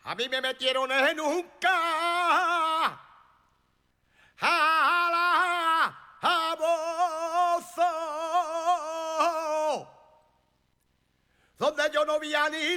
A mí me metieron en un calabozo donde yo no vi a ni